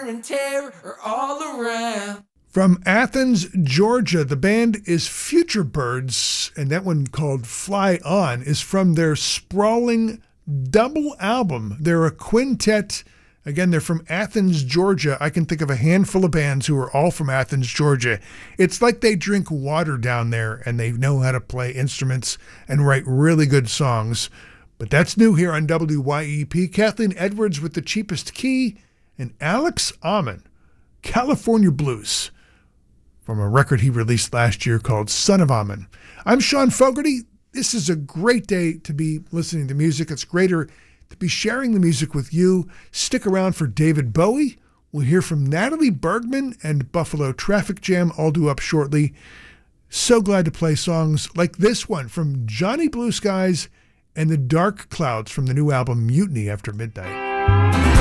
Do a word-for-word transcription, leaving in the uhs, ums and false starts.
Murder and terror are all around. From Athens, Georgia, the band is Future Birds, and that one called Fly On is from their sprawling double album. They're a quintet. Again, they're from Athens, Georgia. I can think of a handful of bands who are all from Athens, Georgia. It's like they drink water down there, and they know how to play instruments and write really good songs. But that's new here on W Y E P. Kathleen Edwards with The Cheapest Key, and Alex Ammon, California Blues, from a record he released last year called Son of Ammon. I'm Sean Fogarty. This is a great day to be listening to music. It's greater to be sharing the music with you. Stick around for David Bowie. We'll hear from Natalie Bergman and Buffalo Traffic Jam, all due up shortly. So glad to play songs like this one from Johnny Blue Skies and the Dark Clouds from the new album Mutiny After Midnight.